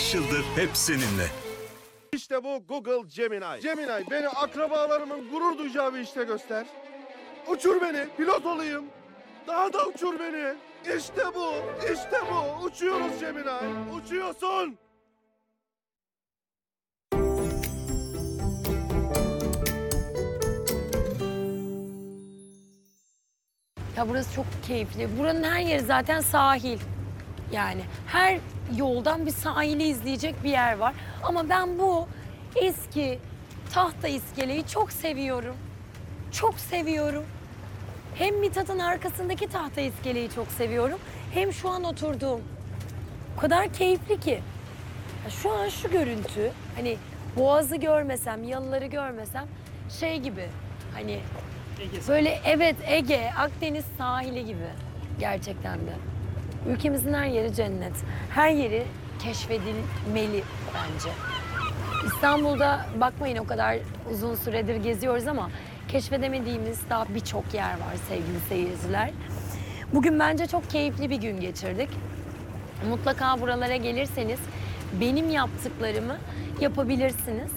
5 yıldır hep seninle. İşte bu Google Gemini. Gemini, beni akrabalarımın gurur duyacağı bir işte göster. Uçur beni, pilot olayım. Daha da uçur beni. İşte bu, işte bu. Uçuyoruz Gemini, uçuyorsun. Ya burası çok keyifli. Buranın her yeri zaten sahil. Yani her yoldan bir sahili izleyecek bir yer var. Ama ben bu eski tahta iskeleyi çok seviyorum. Çok seviyorum. Hem Mithat'ın arkasındaki tahta iskeleyi çok seviyorum. Hem şu an oturduğum. O kadar keyifli ki. Ya şu an şu görüntü, hani Boğaz'ı görmesem, yalıları görmesem şey gibi. Hani böyle evet Ege, Akdeniz sahili gibi gerçekten de. Ülkemizin her yeri cennet. Her yeri keşfedilmeli bence. İstanbul'da bakmayın o kadar uzun süredir geziyoruz ama keşfedemediğimiz daha birçok yer var sevgili seyirciler. Bugün bence çok keyifli bir gün geçirdik. Mutlaka buralara gelirseniz benim yaptıklarımı yapabilirsiniz.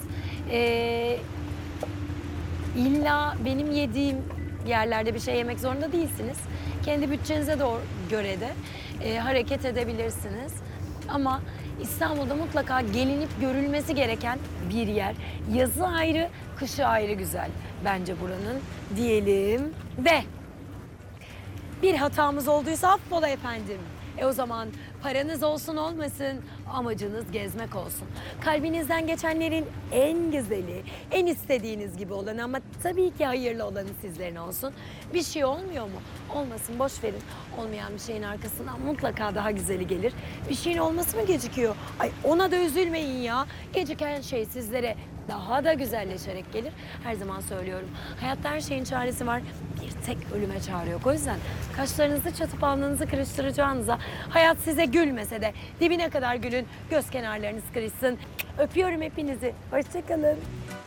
İlla benim yediğim yerlerde bir şey yemek zorunda değilsiniz. Kendi bütçenize doğru göre de hareket edebilirsiniz. Ama İstanbul'da mutlaka gelinip görülmesi gereken bir yer. Yazı ayrı, kışı ayrı güzel bence buranın diyelim. Ve bir hatamız olduysa affola efendim. O zaman paranız olsun olmasın, amacınız gezmek olsun. Kalbinizden geçenlerin en güzeli, en istediğiniz gibi olanı ama tabii ki hayırlı olanı sizlerin olsun. Bir şey olmuyor mu? Olmasın, boş verin. Olmayan bir şeyin arkasından mutlaka daha güzeli gelir. Bir şeyin olması mı gecikiyor? Ay ona da üzülmeyin ya. Geciken şey sizlere daha da güzelleşerek gelir. Her zaman söylüyorum. Hayatta her şeyin çaresi var. Bir tek ölüme çare yok. O yüzden kaşlarınızı çatıp alnınızı kırıştıracağınıza hayat size gülmese de dibine kadar gülün. Göz kenarlarınız kırışsın. Öpüyorum hepinizi. Hoşça kalın.